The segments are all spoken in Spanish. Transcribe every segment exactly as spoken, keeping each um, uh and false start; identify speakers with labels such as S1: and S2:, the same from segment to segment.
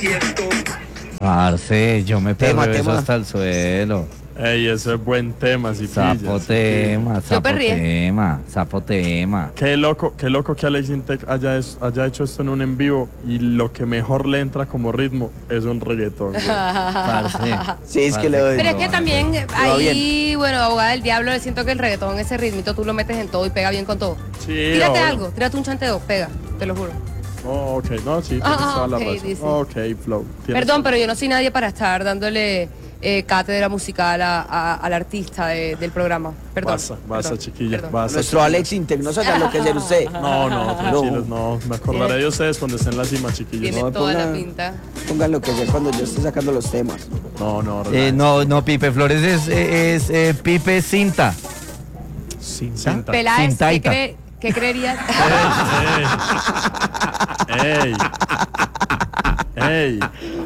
S1: siento.
S2: Parce, yo me
S3: Tema,
S2: perreo eso
S3: tema.
S2: hasta el suelo.
S4: Ey, ese es buen tema, si
S2: Sapo
S4: pillas.
S2: tema, sapo
S5: perrié.
S2: tema, sapo tema.
S4: Qué loco, qué loco que Alex Intec haya, es- haya hecho esto en un en vivo y lo que mejor le entra como ritmo es un reggaetón. güey.
S2: Parce.
S3: Sí, es que le doy.
S5: Pero es que también
S3: va
S5: ahí, bueno, abogada del diablo, siento que el reggaetón, ese ritmito, tú lo metes en todo y pega bien con todo.
S4: Sí,
S5: Tírate
S4: obvio.
S5: algo, tírate un chanteo, pega, te lo juro.
S4: Oh, ok, no, sí, tienes
S5: Ah,
S4: toda la
S5: ok,
S4: razón.
S5: dice.
S4: Ok, Flow. tienes
S5: Perdón,
S4: toda-
S5: pero yo no soy nadie para estar dándole eh, cátedra musical a, a- al artista de- del programa. Perdón.
S4: Basta, basta,
S5: perdón,
S4: chiquilla,
S5: perdón.
S4: basta.
S3: Nuestro Alex Intec no sabe lo que hacer usted.
S4: No, no, tranquilos, no. Me acordaré de ustedes cuando estén en la cima, chiquillos.
S5: Tiene
S3: No,
S5: toda la
S3: ponga-
S5: pinta.
S3: Pongan lo que sea cuando yo esté sacando los temas.
S4: No, no,
S2: Eh,
S4: relax.
S2: no, no, Pipe Flores es, es, eh, Pipe Cinta.
S4: Cinta.
S5: Peláez, ¿qué,
S2: Cintaita.
S5: cree- ¿qué creerías?
S4: Ey, ey, ey,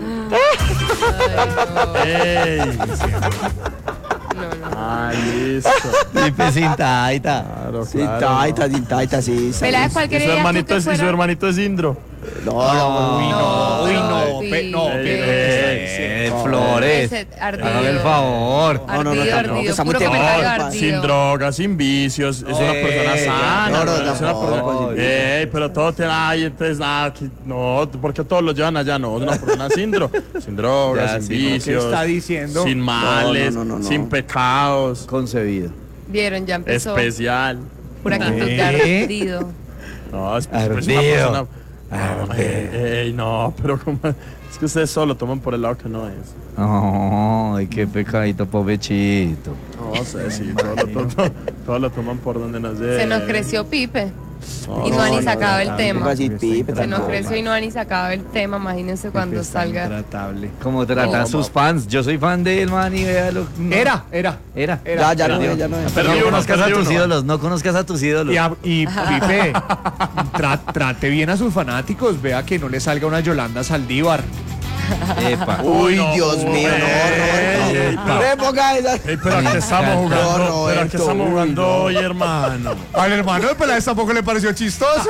S4: ey.
S5: No, no.
S4: Ah, listo.
S2: Pipe Cintaita.
S4: Claro,
S3: Sí,
S4: claro.
S3: taita, sí, taita, sí. sí.
S5: Peláez, ¿cuál
S4: Y su
S5: creerías tú
S4: hermanito
S5: que
S4: es, y su
S5: fuera?
S4: hermanito es Indro.
S3: No, no,
S2: Uy, no, uy, no,
S5: sí,
S2: pe- no,
S5: sí.
S2: Pipe, eh,
S3: No,
S2: Flores.
S5: Ese ardido.
S2: Hágame el favor.
S3: No, no, no,
S5: Ardido,
S3: tampoco,
S5: ardido,
S3: está muy
S5: puro
S3: temprano,
S5: comentario
S3: pa.
S5: ardido.
S4: Sin drogas, sin vicios. Es una
S2: Eh,
S4: persona sana.
S3: no, no,
S4: güey, es una
S3: tampoco,
S4: persona-
S3: sí.
S4: Ey, pero todo tiene. Ay, entonces nada. aquí- No, porque todos lo llevan allá. No, es una persona sin, dro sin drogas,
S2: Ya,
S4: sin
S2: sí, ¿no? ¿Qué
S4: vicios.
S6: está diciendo?
S4: Sin males,
S3: No, no, no, no, no.
S4: sin pecados.
S2: Concebido.
S5: Vieron, ya empezó.
S4: Especial.
S5: Pura actitud de
S2: ¿Qué?
S5: ardido.
S4: No, es, es una
S2: Ardido.
S4: persona.
S2: Ardido.
S4: Ey, ey, no, pero como. Es que ustedes solo toman por el lado que no es.
S2: Ay, qué pecadito, pobrecito.
S4: No sé, sí, todo lo, to- to- todo lo toman por donde nos dé.
S5: Se nos creció Pipe
S4: No,
S5: y no,
S4: no,
S5: han ni
S4: no,
S5: sacado el
S3: Ponga
S5: tema.
S3: así, Pipe,
S5: Se nos
S3: tampoco.
S5: creció y no han ni sacado el tema. Imagínense cuando salga.
S6: Intratable.
S2: Como tratan
S4: No,
S2: sus
S4: ma-
S2: fans. Yo soy fan de él, man, y véalo. No.
S6: Era, era.
S2: Era.
S6: Era.
S3: Ya, ya no
S4: Era.
S3: es, ya no es.
S4: Perdí
S2: No
S4: uno,
S2: conozcas a
S4: perdí
S2: tus
S4: uno.
S2: ídolos, no conozcas a tus ídolos.
S6: Y, a- y Pipe, tra- trate bien a sus fanáticos. Vea que no le salga una Yolanda Saldívar.
S2: Epa.
S3: Uy,
S4: no,
S3: Dios mío, no,
S4: ey, ey,
S3: Roberto.
S4: pero-
S3: Ve, ponga esa.
S4: Ey, pero aquí estamos
S2: No,
S4: jugando, pero aquí
S3: Roberto,
S4: estamos
S3: uy,
S4: jugando
S3: no.
S4: hoy, hermano.
S6: Al hermano de Peláez tampoco le pareció chistoso.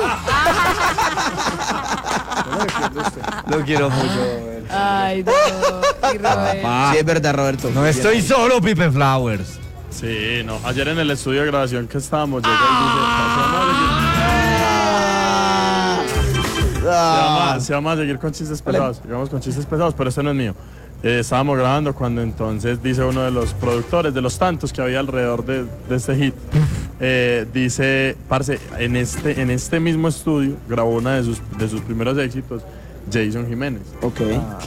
S2: Lo quiero mucho.
S5: Ay, no. Y Robert.
S3: Sí, es verdad, Roberto.
S2: No estoy solo, Pipe Flowers.
S4: Sí, no. Ayer en el estudio de grabación que estábamos, llega y dice, se
S3: Ah.
S4: vamos, se vamos a seguir con chistes pesados, digamos con chistes pesados, pero este no es mío. Eh, estábamos grabando cuando entonces dice uno de los productores, de los tantos que había alrededor de, de este hit, eh, dice, parce, en este, en este mismo estudio grabó una de sus, de sus primeros éxitos, Jason Jiménez.
S3: Ok.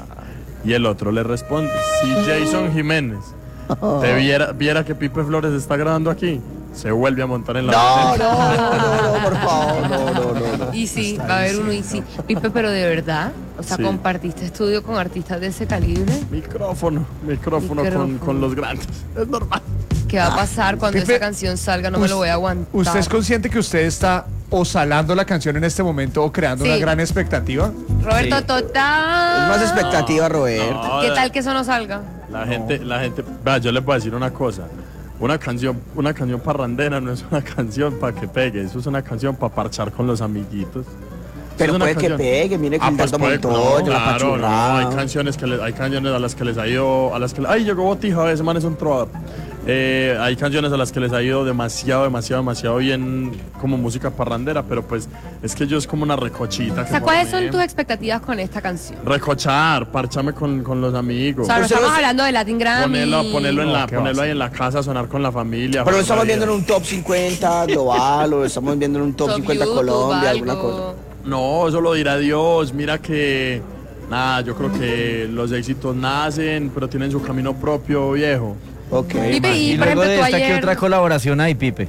S4: Y el otro le responde, si Jason Jiménez te viera, viera que Pipe Flores está grabando aquí, se vuelve a montar en la
S3: No,
S4: bicicleta.
S3: no, no, no, no, por favor, no, no, no, no.
S5: Y sí, va a haber uno y sí. Pipe, pero de verdad, o sea,
S4: Sí.
S5: compartiste estudio con artistas de ese calibre.
S4: Micrófono, micrófono,
S5: Micrófono.
S4: Con, con los grandes. Es normal.
S5: ¿Qué va a pasar cuando
S6: Pipe,
S5: esa canción salga? No me lo voy a aguantar.
S6: ¿Usted es consciente que usted está o salando la canción en este momento o creando
S5: Sí.
S6: una gran expectativa?
S5: Roberto,
S2: Sí.
S5: total.
S3: Es más expectativa, Roberto.
S4: No,
S5: ¿Qué
S4: la-
S5: tal que eso no salga?
S4: La gente, la gente, vea, yo les voy a decir una cosa. Una canción, una canción parrandera no es una canción para que pegue, eso es una canción para parchar con los amiguitos. Eso
S3: Pero
S4: es una
S3: puede que
S4: canción-
S3: pegue, mire
S4: Ah,
S3: Gildardo
S4: pues puede-
S3: Montoya,
S4: no,
S3: la
S4: claro, no,
S3: Pachurrada.
S4: hay canciones que le- hay canciones a las que les ha ido, a las que, ay, llegó Botija, ese man es un trovador. Eh, hay canciones a las que les ha ido demasiado, demasiado, demasiado bien como música parrandera, pero pues es que yo es como una recochita.
S5: O sea, ¿cuáles son tus expectativas con esta canción?
S4: Recochar, parchame con, con los amigos.
S5: O sea, no
S3: Pero
S5: estamos
S3: se-
S5: hablando de Latin Grammy.
S4: Ponerlo, ponerlo, en la,
S6: No, ¿qué
S4: ponerlo
S6: vas?
S4: ahí en la casa, sonar con la familia.
S3: Pero lo
S4: jugar
S3: estamos
S4: la
S3: viendo en
S4: vida.
S3: un top cincuenta global o estamos viendo en un top,
S5: Top
S3: cincuenta
S5: YouTube,
S3: Colombia,
S5: algo.
S3: alguna cosa.
S4: No, eso lo dirá Dios. Mira que, nada, yo creo que los éxitos nacen, pero tienen su camino propio, viejo.
S3: Ok.
S5: Pipe, y
S2: Y
S5: por
S2: luego
S5: ejemplo,
S2: de
S5: tú
S2: esta, ¿qué
S5: ayer...
S2: otra colaboración hay, Pipe?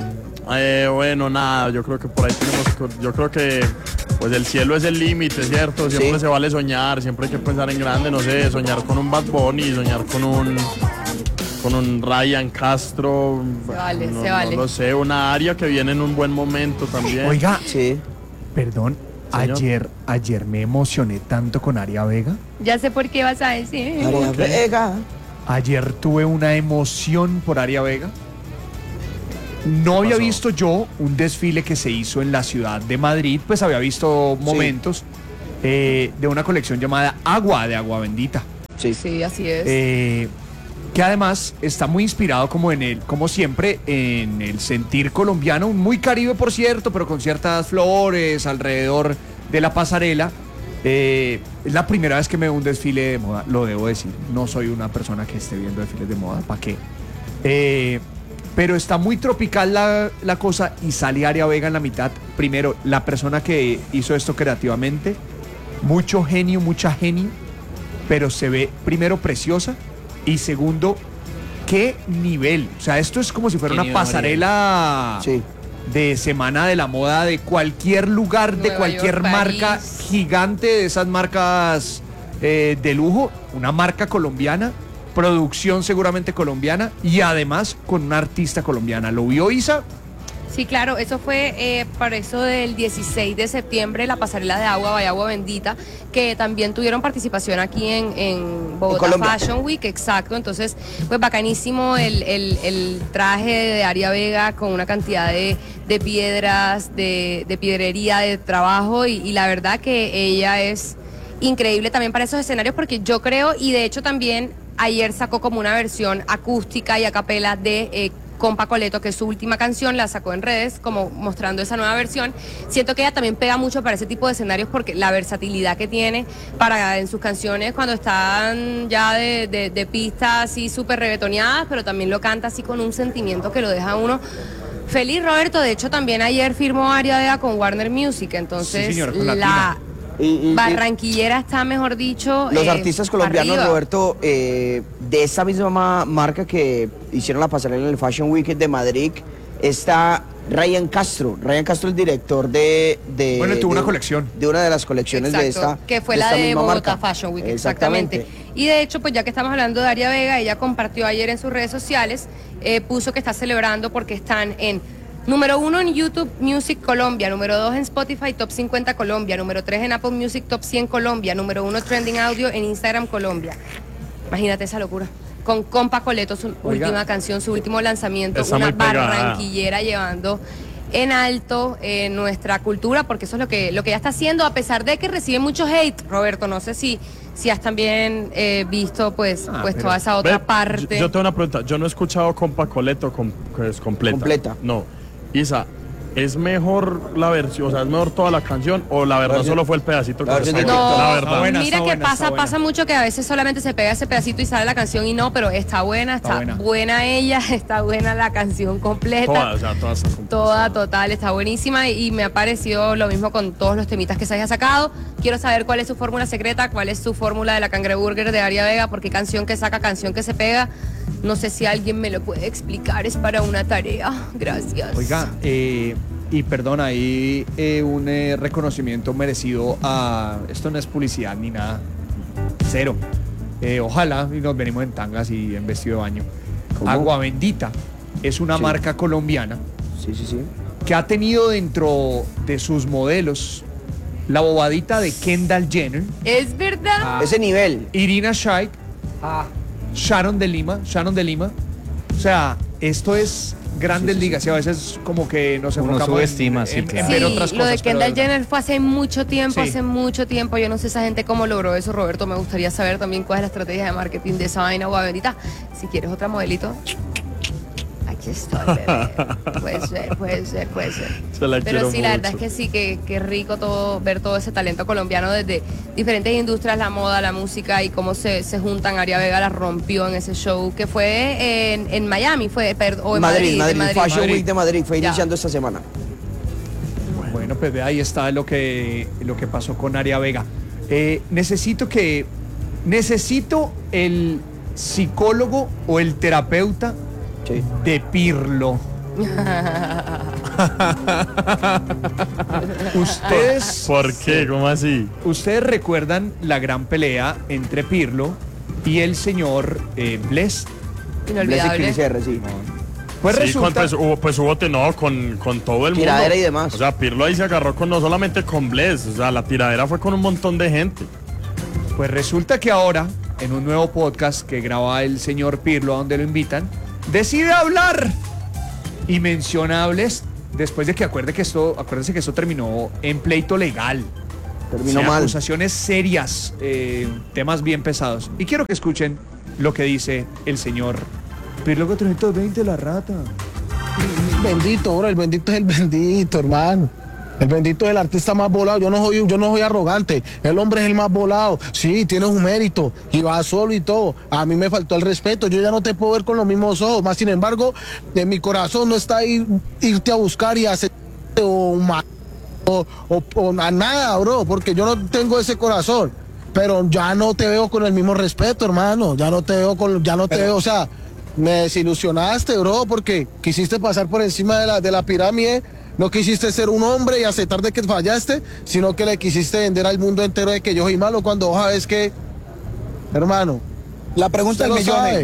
S4: Eh, bueno, nada, yo creo que por ahí tenemos, co- yo creo que, pues el cielo es el límite, ¿cierto? Siempre
S3: Sí.
S4: se vale soñar, siempre hay que pensar en grande, no sé, soñar con un Bad Bunny, soñar con un, con un Ryan Castro.
S5: Se vale,
S4: no,
S5: se
S4: no
S5: vale.
S4: lo sé, una área que viene en un buen momento también.
S6: Oiga,
S3: Sí.
S6: perdón,
S4: Señor.
S6: ayer, ayer me emocioné tanto con Aria Vega.
S5: Ya sé por qué vas a decir.
S3: María Vega.
S6: Ayer tuve una emoción por Aria Vega. No había
S4: pasó?
S6: visto yo un desfile que se hizo en la ciudad de Madrid, pues había visto momentos, eh, de una colección llamada Agua, de Agua Bendita.
S3: Sí.
S5: Sí, así es.
S6: Eh, que además está muy inspirado como en el, como siempre, en el sentir colombiano, muy caribe por cierto, pero con ciertas flores alrededor de la pasarela. Eh, es la primera vez que me veo un desfile de moda, lo debo decir. No soy una persona que esté viendo desfiles de moda, ¿para qué? Eh, pero está muy tropical la, la cosa y sale Aria Vega en la mitad. Primero, la persona que hizo esto creativamente, mucho genio, mucha genio, pero se ve primero preciosa y segundo, qué nivel. O sea, esto es como si fuera
S2: Qué
S6: una
S2: nivel,
S6: pasarela
S3: Sí.
S6: de semana de la moda de cualquier lugar, de
S5: Nueva
S6: cualquier
S5: York,
S6: marca
S5: París.
S6: gigante, de esas marcas eh, de lujo, una marca colombiana, producción seguramente colombiana y además con una artista colombiana. ¿Lo vio Isa?
S5: Sí, claro, eso fue eh, para eso del dieciséis de septiembre, la pasarela de agua, Vaya Agua Bendita, que también tuvieron participación aquí en, en Bogotá
S3: Colombia.
S5: Fashion Week, exacto. Entonces, pues bacanísimo el, el, el traje de Aria Vega con una cantidad de, de piedras, de, de piedrería, de trabajo, y, y la verdad que ella es increíble también para esos escenarios, porque yo creo, y de hecho también ayer sacó como una versión acústica y a capela de eh, Compa Coleto, que es su última canción, la sacó en redes como mostrando esa nueva versión. Siento que ella también pega mucho para ese tipo de escenarios porque la versatilidad que tiene para en sus canciones cuando están ya de, de, de pistas así súper reggaetoneadas, pero también lo canta así con un sentimiento que lo deja a uno feliz. Roberto, de hecho también ayer firmó Aria Vega con Warner Music, entonces
S6: Sí, señora, con
S5: la
S6: Latina.
S3: Y- y- y-
S5: barranquillera está, mejor dicho,
S3: Los
S5: eh,
S3: artistas colombianos,
S5: arriba.
S3: Roberto, eh, de esa misma marca que hicieron la pasarela en el Fashion Week de Madrid, está Ryan Castro. Ryan Castro, el director de... de
S6: Bueno, tuvo
S3: de-
S6: una colección.
S3: De una de las colecciones de
S5: Exacto,
S3: esta
S5: que fue
S3: de
S5: la
S3: esta
S5: de
S3: misma
S5: Bogotá
S3: marca.
S5: Fashion Week, exactamente. Y de hecho, pues ya que estamos hablando de Aria Vega, ella compartió ayer en sus redes sociales, eh, puso que está celebrando porque están en número uno en YouTube Music Colombia, número dos en Spotify Top cincuenta Colombia, número tres en Apple Music Top cien Colombia, número uno Trending Audio en Instagram Colombia. Imagínate esa locura. Con Compa Coleto, su
S6: Oiga.
S5: última canción, su último lanzamiento,
S4: Está
S5: una
S4: muy pegada.
S5: barranquillera llevando en alto eh, nuestra cultura, porque eso es lo que, lo que ella está haciendo, a pesar de que recibe mucho hate. Roberto, no sé si, si has también eh, visto pues,
S6: Ah,
S5: pues
S6: pero-
S5: toda esa otra
S4: Ve,
S5: parte.
S4: Yo, yo tengo una pregunta. Yo no he escuchado Compa Coleto com- que es completa.
S3: Completa.
S4: No. Isa, ¿es mejor la versión, o sea, es mejor toda la canción o la verdad
S3: versión-
S4: solo fue el pedacito que
S3: la
S4: se
S3: versión de
S4: sacó?
S5: No,
S4: La
S6: Está
S4: verdad.
S6: buena,
S5: mira
S6: está
S5: que
S6: buena,
S5: pasa,
S6: está buena.
S5: pasa mucho que a veces solamente se pega ese pedacito y sale la canción y no, pero está buena, está,
S6: Está buena.
S5: buena. ella, está buena la canción completa.
S4: Todas, o sea, todas están completas.
S5: Toda, total, está buenísima y, y me ha parecido lo mismo con todos los temitas que se haya sacado. Quiero saber cuál es su fórmula secreta, cuál es su fórmula de la cangreburger de Aria Vega, porque canción que saca, canción que se pega. No sé si alguien me lo puede explicar, es para una tarea. Gracias.
S6: Oiga, eh, y perdón, ahí eh, un eh, reconocimiento merecido a... Esto no es publicidad ni nada. Cero. Eh, ojalá y nos venimos en tangas y en vestido de baño.
S3: ¿Cómo?
S6: Agua Bendita es una
S3: Sí.
S6: marca colombiana
S3: Sí, sí, sí.
S6: que ha tenido dentro de sus modelos la bobadita de Kendall Jenner,
S5: Es verdad.
S6: Ah.
S3: Ese nivel.
S6: Irina Shayk, Sharon de Lima, Sharon de Lima. O sea, esto es grandes
S3: Sí, sí, sí.
S6: ligas y a veces como que nos
S2: Uno
S6: enfocamos en,
S2: subestima, sí,
S6: en- en
S2: claro.
S6: ver
S5: Sí,
S6: otras
S5: lo
S6: cosas.
S5: de Kendall
S6: pero-
S5: Jenner fue hace mucho tiempo,
S6: Sí.
S5: hace mucho tiempo. Yo no sé esa gente cómo logró eso, Roberto. Me gustaría saber también cuál es la estrategia de marketing de esa vaina, agua bendita. Si quieres otra modelito, aquí estoy, bebé. Puede ser, puede ser, puede ser.
S4: Se la
S5: Pero
S4: quiero
S5: sí, la verdad es
S4: mucho.
S5: que sí, que, que rico todo, ver todo ese talento colombiano desde diferentes industrias, la moda, la música y cómo se, se juntan. Aria Vega la rompió en ese show que fue en, en Miami, fue, per- o en
S3: Madrid,
S5: Madrid,
S3: Madrid,
S5: en
S3: Fashion
S6: Madrid.
S3: Week de Madrid fue
S5: Ya.
S3: iniciando esta semana.
S6: Bueno, pues ve, ahí está lo que, lo que pasó con Aria Vega. Eh, necesito que... Necesito el psicólogo o el terapeuta
S3: Sí.
S6: de Pirlo. Ustedes...
S4: ¿Por qué? ¿Cómo así?
S6: Ustedes recuerdan la gran pelea entre Pirlo y el señor eh, Bless.
S3: Blessing
S5: inolvidable.
S3: Chris R, sí.
S6: Pues
S4: Sí,
S6: resulta...
S4: con, pues, hubo, pues hubo te- no, con, con todo el mundo.
S3: Tiradera y demás.
S4: O sea, Pirlo ahí se agarró con no solamente con Bless, o sea, la tiradera fue con un montón de gente.
S6: Pues resulta que ahora, en un nuevo podcast que graba el señor Pirlo, a donde lo invitan, decide hablar y menciona a Bless después de que acuerde que esto, acuérdense que esto terminó en pleito legal.
S3: terminó
S6: Sí,
S3: mal.
S6: acusaciones serias, eh, temas bien pesados. Y quiero que escuchen lo que dice el señor Pirlo cuatrocientos veinte, la rata.
S1: Bendito, bro, el bendito es el bendito, hermano. El bendito es el artista más volado. Yo no soy, yo no soy arrogante. El hombre es el más volado. Sí, tiene un mérito y va solo y todo. A mí me faltó el respeto. Yo ya no te puedo ver con los mismos ojos. Más sin embargo, en mi corazón no está ir, irte a buscar y hacer o, o, o, o a nada, bro, porque yo no tengo ese corazón. Pero ya no te veo con el mismo respeto, hermano. Ya no te veo con, ya no te veo, o sea, me desilusionaste, bro, porque quisiste pasar por encima de la, de la pirámide. No quisiste ser un hombre y aceptar de que fallaste, sino que le quisiste vender al mundo entero de que yo soy malo cuando vos sabes que, hermano,
S7: La pregunta del
S1: usted lo
S7: millón
S1: sabe.
S7: es,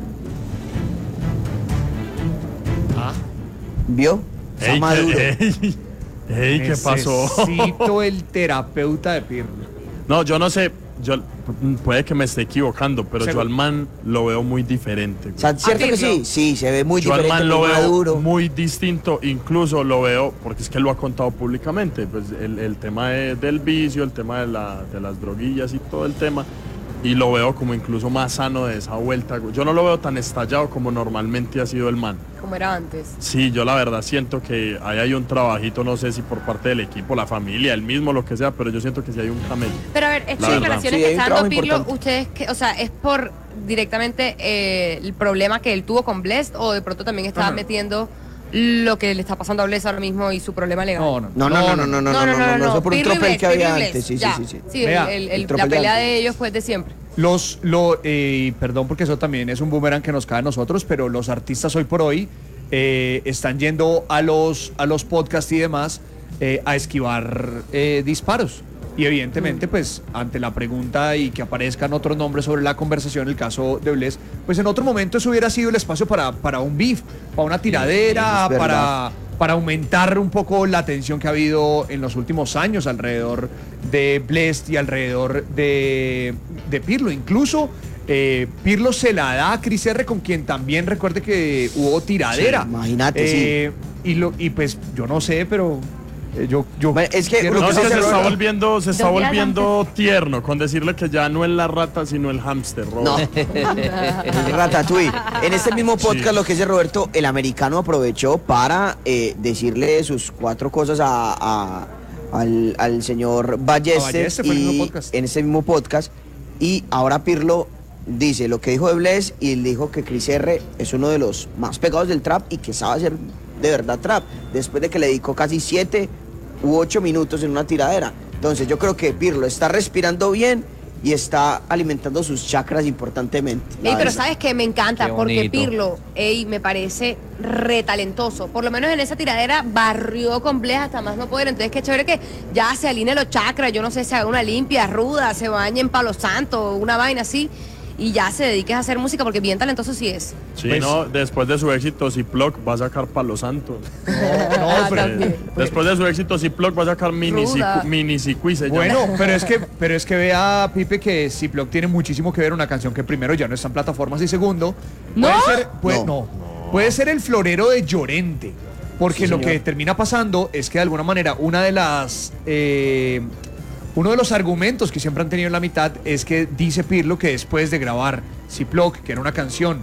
S3: ¿Vio? Está
S4: Ey,
S3: maduro.
S4: ¿qué, ey, ey, ¿qué pasó?
S6: Necesito el terapeuta de Pirlo.
S4: No, yo no sé, yo puede que me esté equivocando, pero
S6: Seguro.
S4: yo al man lo veo muy diferente.
S3: O sea, ¿cierto que
S5: Pirlo.
S3: sí? Sí, se ve muy
S4: Yo al
S3: diferente,
S4: man lo
S3: muy
S4: veo
S3: maduro.
S4: muy distinto, incluso lo veo, porque es que lo ha contado públicamente, pues el, el tema de- del vicio, el tema de, la, de las droguillas y todo el tema, y lo veo como incluso más sano de esa vuelta. Yo no lo veo tan estallado como normalmente ha sido el man.
S5: Como era antes.
S4: Sí, yo la verdad siento que ahí hay un trabajito, no sé si por parte del equipo, la familia, el mismo, lo que sea, pero yo siento que sí hay un camello.
S5: Pero a ver, estas
S4: La verdad.
S5: declaraciones
S3: Sí,
S5: que
S3: hay un
S5: está dando
S3: trabajo
S5: Pirlo,
S3: importante.
S5: ustedes, que, o sea, ¿es por directamente eh, el problema que él tuvo con Blessed o de pronto también estaba
S6: Ajá.
S5: metiendo lo que le está pasando a Blessed ahora mismo y su problema legal?
S6: No, no,
S3: No, no, no, no, no, no, no, no, no, eso por un
S5: Pirlo y
S3: tropel
S5: Blessed,
S3: que había
S5: Pirlo y
S3: antes, sí,
S5: Blessed,
S3: sí,
S5: ya.
S3: sí, sí.
S5: Sí, el-
S6: Vea,
S5: el- el-
S3: el
S5: la
S3: tropel de
S5: pelea
S3: antes.
S5: de ellos fue de siempre.
S6: Los, lo, eh, perdón porque eso también es un boomerang que nos cae a nosotros, pero los artistas hoy por hoy eh, están yendo a los, a los podcasts y demás eh, a esquivar eh, disparos. Y evidentemente, pues, ante la pregunta y que aparezcan otros nombres sobre la conversación, el caso de Bless, pues en otro momento eso hubiera sido el espacio para, para un beef, para una tiradera,
S3: es verdad.
S6: para, para aumentar un poco la tensión que ha habido en los últimos años alrededor de Blessed y alrededor de, de Pirlo. Incluso eh, Pirlo se la da a Cris R, con quien también recuerde que hubo tiradera.
S3: Sí, imagínate,
S6: Eh, y, lo, y pues yo no sé, pero eh, yo, yo
S3: Bueno, es que
S6: quiero-
S3: lo
S4: No,
S3: que
S4: es que
S3: pasa
S4: se
S3: es que
S4: está
S3: Roberto-
S4: volviendo, se está
S5: Dos días
S4: volviendo tierno con decirle que ya no es la rata, sino el hámster,
S3: No,
S4: Robert.
S3: Ratatouille. En este mismo podcast
S4: Sí.
S3: lo que dice Roberto, el americano aprovechó para eh, decirle sus cuatro cosas a, a- al, al señor Ballester,
S6: A Ballester fue el mismo
S3: y
S6: podcast.
S3: en ese mismo podcast. Y ahora Pirlo dice lo que dijo de Bless y él dijo que Cris R es uno de los más pegados del trap y que sabe hacer de verdad trap. Después de que le dedicó casi siete u ocho minutos en una tiradera. Entonces yo creo que Pirlo está respirando bien y está alimentando sus chakras importantemente. la
S5: Ey, pero
S3: verdad.
S5: sabes que me encanta
S2: Qué
S5: porque
S2: bonito.
S5: Pirlo, ey, me parece retalentoso. Por lo menos en esa tiradera barrió con Bless hasta más no poder. Entonces qué chévere que ya se alineen los chakras. Yo no sé, se haga una limpia, ruda, se bañe en Palo Santo, una vaina así. Y ya se dedique a hacer música porque bien talentoso sí es.
S4: Sí,
S6: Pues-
S4: no, después de su éxito, Ziploc va a sacar Palo Santo.
S5: Ah,
S6: pero-
S5: también.
S4: Después de su éxito, Ziploc va a sacar Mini
S5: Ruda.
S4: Cicu- Mini Cicui, se llama.
S6: Bueno, pero es que, pero es que vea, Pipe, que Ziploc tiene muchísimo que ver una canción que primero ya no está en plataformas y segundo,
S5: ¿No?
S6: puede ser, puede,
S3: No.
S6: no, puede ser el florero de Llorente. Porque
S3: Sí,
S6: lo
S3: señor.
S6: que termina pasando es que de alguna manera una de las eh, uno de los argumentos que siempre han tenido en la mitad es que dice Pirlo que después de grabar Ziploc, que era una canción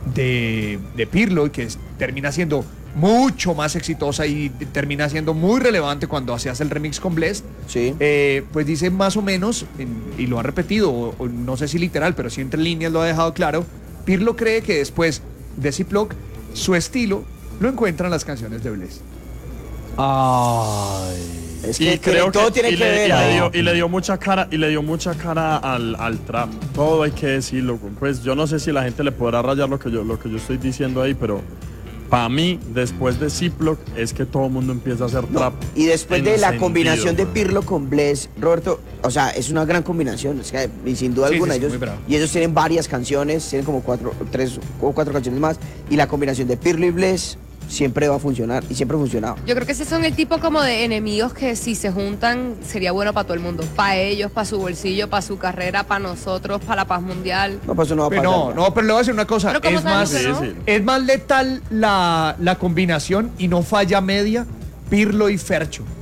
S6: de, de Pirlo y que es- termina siendo mucho más exitosa y termina siendo muy relevante cuando se hace el remix con Blessed,
S3: Sí.
S6: eh, pues dice más o menos, en- y lo ha repetido, o, o no sé si literal, pero sí entre líneas lo ha dejado claro, Pirlo cree que después de Ziploc, su estilo lo encuentran las canciones de Blessed.
S3: Es
S4: Y
S3: que
S4: creo
S3: todo
S4: que
S3: tiene
S4: y
S3: que
S4: le,
S3: ver.
S4: y le
S3: ahí.
S4: dio, y le dio mucha cara y le dio mucha cara al, al trap. Todo hay que decirlo. Pues yo no sé si la gente le podrá rayar lo que yo lo que yo estoy diciendo ahí, pero para mí después de Ziploc es que todo el mundo empieza a hacer trap.
S3: Y después
S4: en
S3: de la
S4: sentido,
S3: combinación de
S4: man.
S3: Pirlo con Bless, Roberto, o sea, es una gran combinación. Es que, y sin duda
S6: Sí,
S3: alguna,
S6: sí, sí,
S3: ellos,
S6: muy bravo.
S3: y ellos tienen varias canciones, tienen como cuatro, tres o cuatro canciones más. Y la combinación de Pirlo y Bless siempre va a funcionar y siempre ha funcionado.
S5: Yo creo que ese son el tipo como de enemigos que si se juntan sería bueno para todo el mundo. Para ellos, para su bolsillo, para su carrera, para nosotros, para la paz mundial.
S3: No, pues eso no va a
S6: Pero
S3: pasar.
S6: no, no, pero le voy a decir una cosa,
S5: Pero ¿cómo
S6: es
S5: tan
S6: más,
S5: dice, no?
S4: Sí, sí.
S6: es más letal la, la combinación y no falla media Pirlo y Fercho.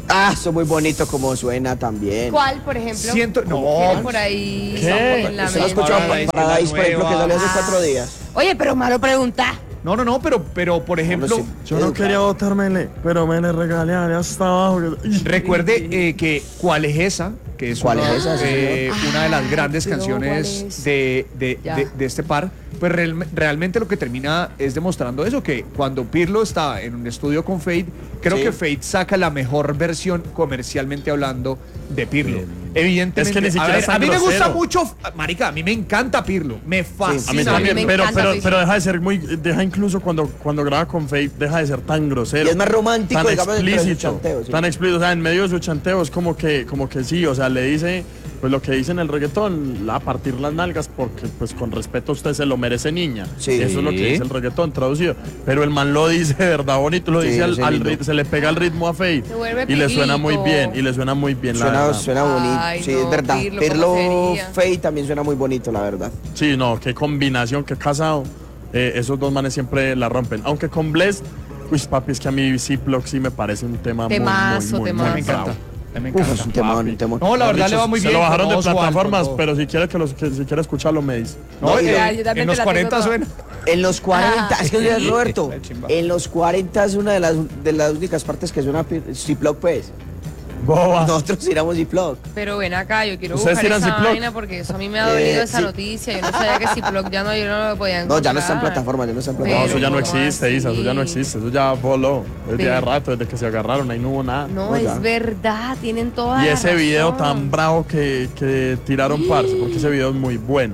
S3: Ah, eso es muy bonito como suena también.
S5: ¿Cuál, por ejemplo?
S6: Siento- no.
S5: Tienen por ahí
S4: ¿Qué?
S5: en la
S3: ¿Usted lo ha
S5: mente.
S3: escuchado
S6: Paradise,
S3: para Paradise, por ejemplo, que
S6: nueva.
S3: salió hace cuatro días?
S5: Oye, pero malo preguntar.
S6: No, no, no, pero, pero por ejemplo,
S3: sí.
S4: Yo no quería votarmele, pero me le regalé hasta abajo.
S6: recuerde eh, que ¿Cuál es esa? Que es,
S3: ¿Cuál
S6: una,
S3: es esa, sí,
S6: eh, una de las
S5: Ay,
S6: grandes
S5: pero ¿cuál
S6: canciones
S5: es?
S6: de, de,
S5: Ya.
S6: de- de este par. Pues real- realmente lo que termina es demostrando eso, que cuando Pirlo estaba en un estudio con Fate, creo
S3: Sí.
S6: que Fate saca la mejor versión comercialmente hablando de Pirlo. Evidentemente,
S4: Es que ni
S6: a,
S4: siquiera
S6: ver,
S4: es tan
S6: a mí me gusta
S4: grosero.
S6: mucho, marica, a mí me encanta Pirlo, me fascina.
S4: A mí
S5: Sí, a mí
S4: también,
S5: me
S4: pero,
S5: encanta
S4: pero,
S5: Fate.
S4: pero deja de ser muy, deja incluso cuando, cuando graba con Fate, deja de ser tan grosero.
S3: Y es más romántico,
S4: tan
S3: digamos, dentro de su
S4: explícito,
S3: chanteo, sí.
S4: tan explícito, o sea, en medio de su chanteo es como que, como que sí, o sea, le dice, pues lo que dice en el reggaetón, a partir las nalgas, porque pues con respeto a usted se lo merece, niña.
S3: Sí.
S4: Eso es lo que dice el reggaetón traducido. Pero el man lo dice de verdad bonito, lo
S3: Sí,
S4: dice al,
S3: ese
S4: al
S3: lindo.
S4: ritmo, se le pega el ritmo a Fate
S5: Se vuelve
S4: y le suena muy
S5: pilito.
S4: bien, y le suena muy bien la
S3: Suena,
S4: verdad.
S3: suena bonito.
S5: Ay,
S3: Sí,
S5: no,
S3: es verdad.
S5: Pirlo,
S3: Pirlo
S5: ¿cómo sería?
S3: Fate también suena muy bonito, la verdad.
S4: Sí, no, qué combinación, qué casado. Eh, esos dos manes siempre la rompen. Aunque con Bless, uy, papi, es que a mí Ziploc sí me parece un tema muy,
S5: Temazo,
S4: muy, muy,
S5: temazo.
S4: muy
S6: me encanta.
S4: bravo.
S6: Me
S3: Uf,
S6: encanta.
S3: un temón,
S4: papi.
S3: un temón.
S6: No, la
S4: Mejor
S6: verdad le
S4: dicho,
S6: va muy
S4: se
S6: bien.
S4: lo bajaron
S6: con
S4: de
S6: Oswald,
S4: plataformas,
S6: con todo.
S4: pero si quiere que los, que, si quiere escucharlo me dice.
S6: No,
S3: No,
S6: eh,
S3: y-
S5: Ya, yo también
S6: en
S5: te
S6: los
S5: la
S6: cuarenta
S5: tengo toda.
S6: suena.
S3: En los cuarenta,
S5: Ah.
S3: es que no es Roberto.
S6: Qué chimba.
S3: En los cuarenta es una de las, de las únicas partes que suena Pir- Ziploc, pues.
S4: Boba.
S3: Nosotros tiramos Ziploc.
S5: Pero ven acá, yo quiero
S4: ¿Ustedes
S5: buscar
S4: tiran
S5: esa
S4: Ziploc?
S5: vaina porque eso a mí me ha dolido
S3: Eh,
S5: esa
S3: sí.
S5: noticia. Yo no sabía que Ziploc ya no, yo no lo podía
S3: No,
S5: encontrar.
S3: ya no está en plataforma, ya no está en
S4: No,
S3: plataforma.
S4: eso ya no
S5: Pero, ¿cómo
S4: existe, Isa, eso ya no
S5: así?
S4: existe, eso ya voló. Desde
S5: Pero-
S4: hace rato, desde que se agarraron, ahí no hubo nada.
S5: No,
S3: No, ya.
S5: es verdad, tienen toda
S4: Y
S5: la
S4: ese video
S5: razón.
S4: tan bravo que, que tiraron parce, porque ese video es muy bueno.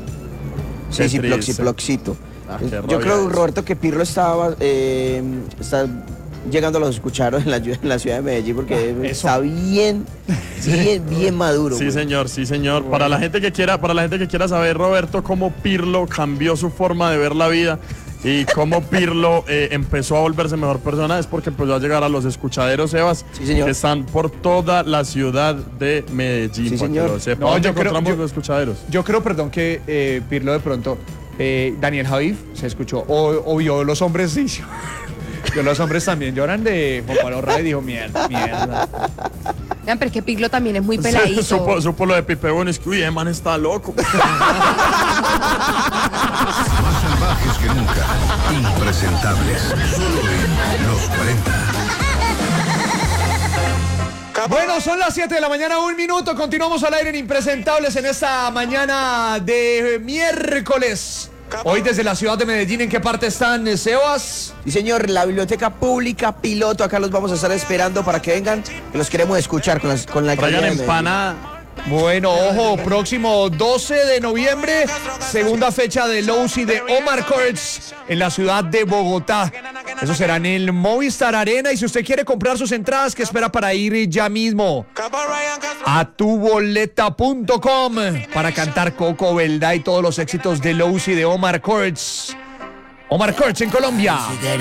S3: Sí,
S4: Qué
S3: Ziploc,
S4: triste.
S3: Ziplocito.
S4: Ah, qué
S3: Yo
S4: rabia
S3: creo,
S4: eso.
S3: Roberto, que Pirlo estaba eh, está llegando a los escucharos en la, en la ciudad de Medellín porque
S6: eso.
S3: está bien, bien, bien maduro.
S4: Sí,
S3: güey.
S4: señor, sí, señor. Para la gente que quiera, para la gente que quiera saber, Roberto, cómo Pirlo cambió su forma de ver la vida y cómo Pirlo eh, empezó a volverse mejor persona, es porque empezó a llegar a los escuchaderos, Sebas,
S3: Sí, señor.
S4: que están por toda la ciudad de Medellín.
S3: Sí,
S4: para que
S3: señor.
S4: lo sepa.
S6: No,
S4: ¿Dónde
S6: yo creo-
S4: encontramos
S6: yo-
S4: los escuchaderos?
S6: Yo creo, perdón, que eh, Pirlo de pronto, eh, Daniel Javif se escuchó, o, o vio los hombres, sí, vio los hombres también lloran de Juan Pablo Ray y dijo, mierda, mierda.
S5: Vean, pero es que Pirlo también es muy peladito.
S4: supo, supo lo de Pipe Bueno, es que uy, ese man está loco.
S7: Más salvajes que nunca. Impresentables. Solo en Los cuarenta.
S6: Bueno, son las siete de la mañana, un minuto. Continuamos al aire en Impresentables en esta mañana de miércoles. Hoy desde la ciudad de Medellín, ¿en qué parte están, eh, Sebas?
S3: Sí, señor, la Biblioteca Pública Piloto, acá los vamos a estar esperando para que vengan, que los queremos escuchar con, las, con la
S4: Traigan
S3: alcaldía de Medellín.
S4: empanada.
S6: Bueno, ojo, próximo doce de noviembre, segunda fecha de Lousi de Omar Courts en la ciudad de Bogotá. Eso será en el Movistar Arena y si usted quiere comprar sus entradas, ¿qué espera para ir ya mismo? A tuboleta punto com para cantar Coco, Belda y todos los éxitos de Lousi de Omar Courts. Omar Courts en Colombia.